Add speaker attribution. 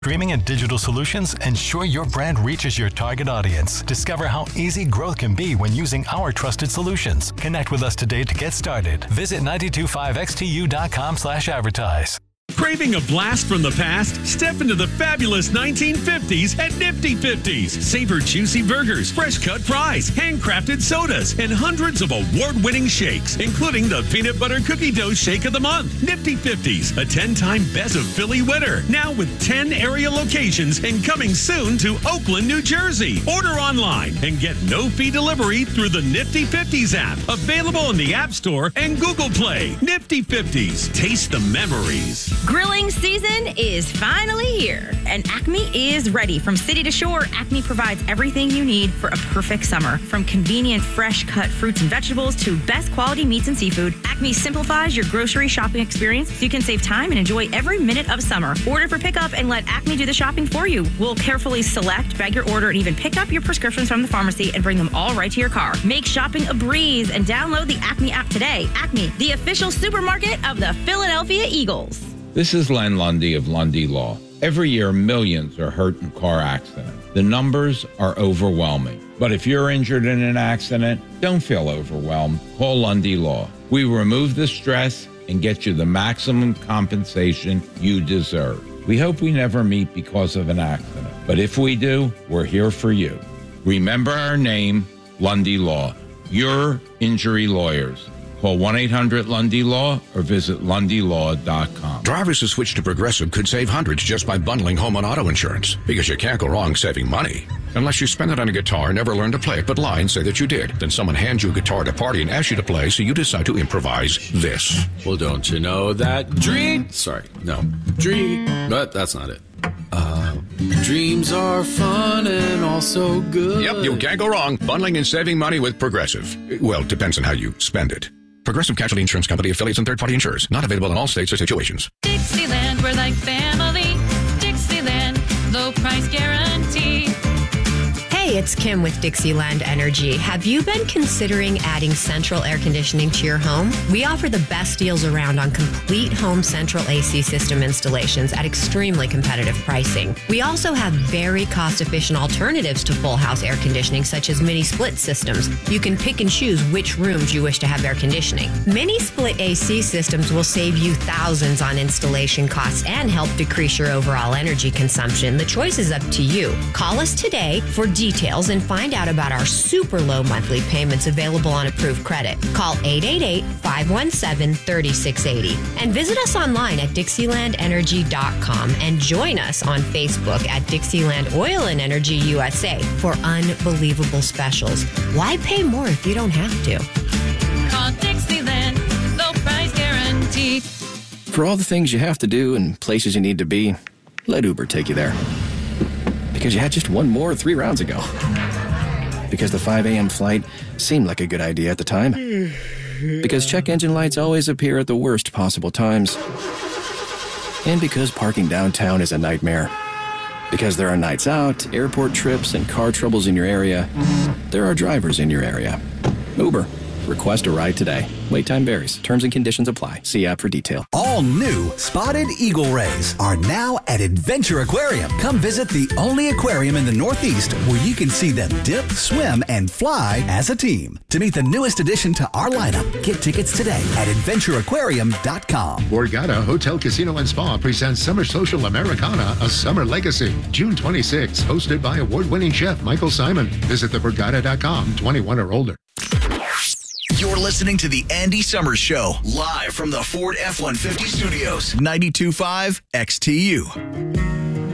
Speaker 1: Streaming and digital solutions ensure your brand reaches your target audience. Discover how easy growth can be when using our trusted solutions. Connect with us today to get started. Visit 925xtu.com/advertise.
Speaker 2: Craving a blast from the past? Step into the fabulous 1950s at Nifty 50s. Savor juicy burgers, fresh cut fries, handcrafted sodas, and hundreds of award-winning shakes, including the Peanut Butter Cookie Dough Shake of the Month. Nifty 50s, a 10-time Best of Philly winner. Now with 10 area locations and coming soon to Oakland, New Jersey. Order online and get no-fee delivery through the Nifty 50s app. Available in the App Store and Google Play. Nifty 50s. Taste the memories.
Speaker 3: Grilling season is finally here, and Acme is ready. From city to shore, Acme provides everything you need for a perfect summer. From convenient, fresh-cut fruits and vegetables to best quality meats and seafood, Acme simplifies your grocery shopping experience so you can save time and enjoy every minute of summer. Order for pickup and let Acme do the shopping for you. We'll carefully select, bag your order, and even pick up your prescriptions from the pharmacy and bring them all right to your car. Make shopping a breeze and download the Acme app today. Acme, the official supermarket of the Philadelphia Eagles.
Speaker 4: This is Len Lundy of Lundy Law. Every year, millions are hurt in car accidents. The numbers are overwhelming. But if you're injured in an accident, don't feel overwhelmed. Call Lundy Law. We remove the stress and get you the maximum compensation you deserve. We hope we never meet because of an accident. But if we do, we're here for you. Remember our name, Lundy Law. Your injury lawyers. Call 1-800-LUNDY-LAW or visit LundyLaw.com.
Speaker 5: Drivers who switch to Progressive could save hundreds just by bundling home and auto insurance, because you can't go wrong saving money. Unless you spend it on a guitar, never learn to play it, but lie and say that you did. Then someone hands you a guitar at a party and asks you to play, so you decide to improvise this.
Speaker 6: Well, don't you know that but that's not it. Dreams are fun and also good.
Speaker 5: Yep, you can't go wrong bundling and saving money with Progressive. Well, depends on how you spend it. Progressive Casualty Insurance Company, affiliates, and third-party insurers. Not available in all states or situations.
Speaker 7: Dixieland, we're like family. Dixieland, low price guarantee.
Speaker 8: Hey, it's Kim with Dixieland Energy. Have you been considering adding central air conditioning to your home? We offer the best deals around on complete home central AC system installations at extremely competitive pricing. We also have very cost-efficient alternatives to full house air conditioning, such as mini split systems. You can pick and choose which rooms you wish to have air conditioning. Mini split AC systems will save you thousands on installation costs and help decrease your overall energy consumption. The choice is up to you. Call us today for details and find out about our super low monthly payments available on approved credit. Call 888-517-3680 and visit us online at DixielandEnergy.com and join us on Facebook at Dixieland Oil and Energy USA for unbelievable specials. Why pay more if you don't have to?
Speaker 7: Call Dixieland, low price guarantee.
Speaker 6: For all the things you have to do and places you need to be, let Uber take you there. Because you had just one more 3 rounds ago. Because the 5 a.m. flight seemed like a good idea at the time. Because check engine lights always appear at the worst possible times. And because parking downtown is a nightmare. Because there are nights out, airport trips, and car troubles in your area, there are drivers in your area. Uber. Request a ride today. Wait time varies. Terms and conditions apply. See app for detail.
Speaker 9: All new spotted eagle rays are now at Adventure Aquarium. Come visit the only aquarium in the Northeast where you can see them dip, swim, and fly as a team. To meet the newest addition to our lineup, get tickets today at AdventureAquarium.com.
Speaker 10: Borgata Hotel, Casino, and Spa presents Summer Social Americana, A Summer Legacy, June 26, hosted by award-winning chef Michael Simon. Visit theborgata.com, 21 or older.
Speaker 11: You're listening to the Andy Summers Show, live from the Ford F-150 Studios, 92.5 XTU.